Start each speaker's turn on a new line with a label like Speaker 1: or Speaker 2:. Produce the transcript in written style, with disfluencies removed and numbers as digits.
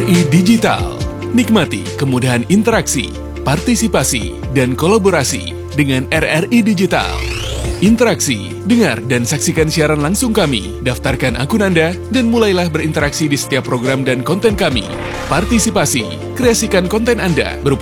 Speaker 1: RRI Digital. Nikmati kemudahan interaksi, partisipasi, dan kolaborasi dengan RRI Digital. Interaksi, dengar dan saksikan siaran langsung kami, daftarkan akun Anda, dan mulailah berinteraksi di setiap program dan konten kami. Partisipasi, kreasikan konten Anda berupa